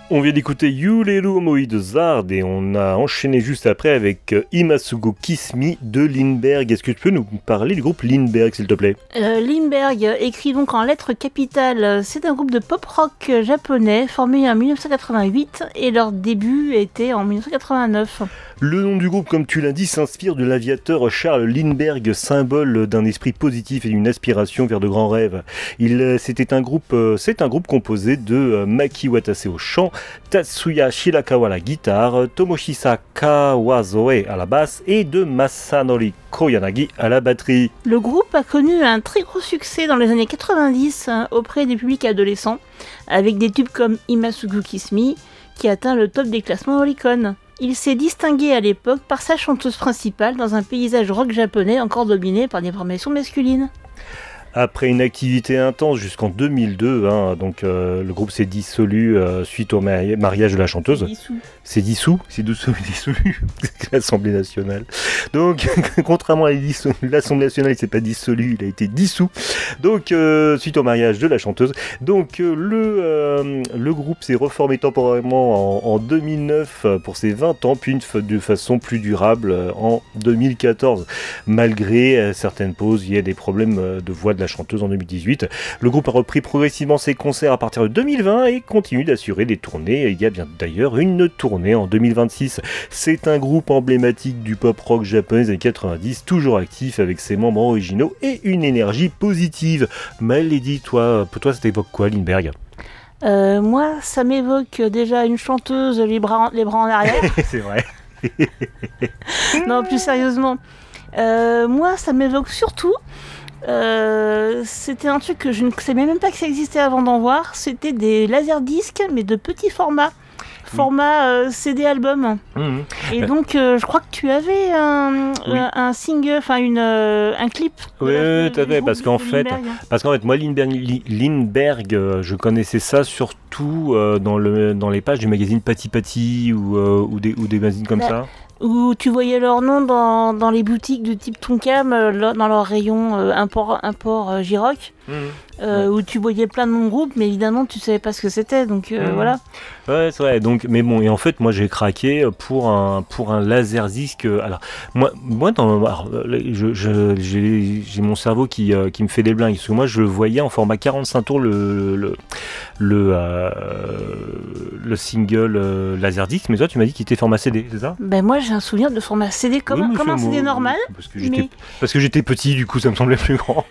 On vient d'écouter Yuleru Omoi de Zard et on a enchaîné juste après avec Imasugo Kiss Me de Lindbergh. Est-ce que tu peux nous parler du groupe Lindbergh, s'il te plaît ? Lindbergh, écrit donc en lettres capitales, c'est un groupe de pop-rock japonais formé en 1988 et leur début était en 1989. Le nom du groupe, comme tu l'as dit, s'inspire de l'aviateur Charles Lindbergh, symbole d'un esprit positif et d'une aspiration vers de grands rêves. C'est un groupe composé de Maki Watase au chant, Tatsuya Shirakawa à la guitare, Tomoshisa Kawazoe à la basse et de Masanori Koyanagi à la batterie. Le groupe a connu un très gros succès dans les années 90 auprès des publics adolescents, avec des tubes comme Imasugo Kiss Me, qui atteint le top des classements Oricon. Il s'est distingué à l'époque par sa chanteuse principale dans un paysage rock japonais encore dominé par des formations masculines. Après une activité intense jusqu'en 2002, le groupe s'est dissolu suite au mariage de la chanteuse. C'est dissous l'Assemblée nationale. Donc, contrairement à l'Assemblée nationale, il s'est pas dissolu, il a été dissous. Donc, suite au mariage de la chanteuse. Donc, le groupe s'est reformé temporairement en 2009 pour ses 20 ans, puis de façon plus durable en 2014. Malgré certaines pauses, il y a des problèmes de voix de la chanteuse en 2018. Le groupe a repris progressivement ses concerts à partir de 2020 et continue d'assurer des tournées. Il y a bien d'ailleurs une tournée en 2026. C'est un groupe emblématique du pop-rock japonais des années 90, toujours actif avec ses membres originaux et une énergie positive. Lady, toi, pour toi, ça t'évoque quoi, Lindbergh ? Moi, ça m'évoque déjà une chanteuse les bras en arrière. C'est vrai. Non, plus sérieusement. Moi, ça m'évoque surtout... c'était un truc que je ne savais même pas que ça existait avant d'en voir. C'était des laserdiscs, mais de petits formats. CD album. Et donc je crois que tu avais un single, enfin un clip. Oui, tout à fait, parce qu'en fait moi Lindbergh, je connaissais ça surtout dans les pages du magazine Patti Patti ou des magazines comme ça. Où tu voyais leur nom dans les boutiques de type Tonkam, dans leur rayon import J-Rock, où tu voyais plein de noms de groupes, mais évidemment tu savais pas ce que c'était, donc voilà. Ouais, c'est vrai. Donc, mais bon, et en fait, moi, j'ai craqué pour un laserdisc. Alors, j'ai mon cerveau qui me fait des blingues, parce que moi, je le voyais en format 45 tours le single laserdisc. Mais toi, tu m'as dit qu'il était format CD, c'est ça ? Ben moi, j'ai un souvenir de format CD comme un CD normal. Parce que j'étais petit, du coup, ça me semblait plus grand.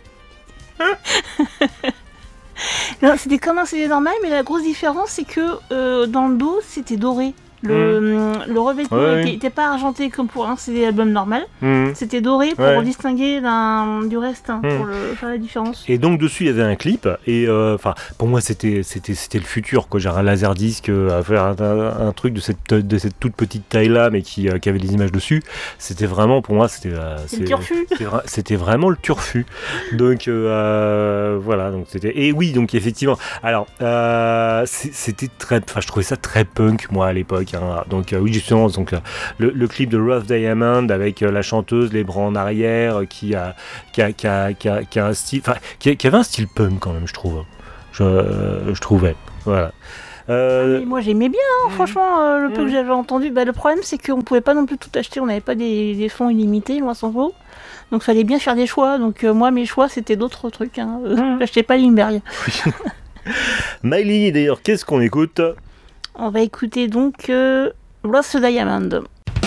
Non, c'était comme un CD normal, mais la grosse différence, c'est que dans le dos, c'était doré. Le revêtement n'était pas argenté comme pour un CD album normal. C'était doré pour distinguer du reste, pour faire la différence. Et donc dessus il y avait un clip et pour moi c'était le futur, quoi. J'ai un laserdisc à faire un truc de cette toute petite taille là, mais qui avait des images dessus. C'était vraiment, pour moi, c'était le turfu. C'était vraiment le turfu. Donc voilà, donc c'était, et oui, donc effectivement. Alors c'était je trouvais ça très punk, moi, à l'époque. Donc oui, justement, donc le clip de Rough Diamond avec la chanteuse, les bras en arrière, qui a un style, qui avait un style punk quand même, je trouve. Je trouvais, voilà. Mais moi j'aimais bien, franchement, le peu que j'avais entendu. Le problème, c'est qu'on pouvait pas non plus tout acheter, on n'avait pas des fonds illimités, loin s'en faut. Donc fallait bien faire des choix. Donc moi, mes choix, c'était d'autres trucs. J'achetais pas Lindbergh. Miley, d'ailleurs, qu'est-ce qu'on écoute ? On va écouter donc Lost Diamond.